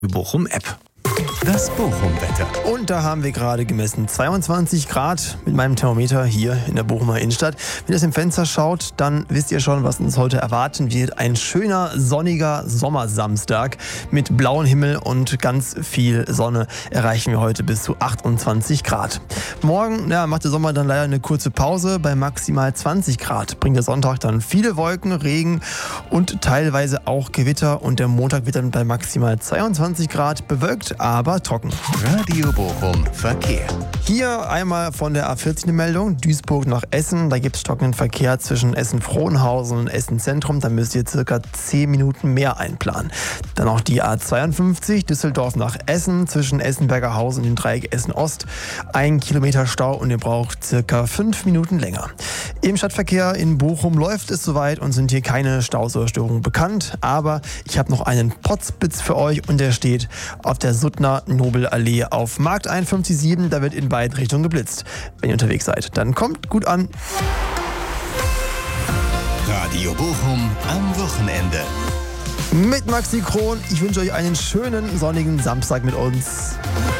Bochum-App. Das Bochum-Wetter. Und da haben wir gerade gemessen 22 Grad mit meinem Thermometer hier in der Bochumer Innenstadt. Wenn ihr aus dem Fenster schaut, dann wisst ihr schon, was uns heute erwarten wird. Ein schöner, sonniger Sommersamstag mit blauem Himmel und ganz viel Sonne erreichen wir heute bis zu 28 Grad. Morgen macht der Sommer dann leider eine kurze Pause bei maximal 20 Grad. Bringt der Sonntag dann viele Wolken, Regen und teilweise auch Gewitter. Und der Montag wird dann bei maximal 22 Grad bewölkt, aber trocken. Radio Bochum Verkehr. Hier einmal von der A14 eine Meldung, Duisburg nach Essen. Da gibt es stockenden Verkehr zwischen Essen-Frohnhausen und Essen-Zentrum. Da müsst ihr circa 10 Minuten mehr einplanen. Dann auch die A52, Düsseldorf nach Essen, zwischen Essen-Bergerhausen und dem Dreieck Essen-Ost. 1 Kilometer Stau und ihr braucht circa 5 Minuten länger. Im Stadtverkehr in Bochum läuft es soweit und sind hier keine Staustörungen bekannt. Aber ich habe noch einen Potzblitz für euch und der steht auf der Suttner Nobelallee auf Markt 51,7. Da wird in beide Richtungen geblitzt. Wenn ihr unterwegs seid, dann kommt gut an. Radio Bochum am Wochenende. Mit Maxi Kron. Ich wünsche euch einen schönen sonnigen Samstag mit uns.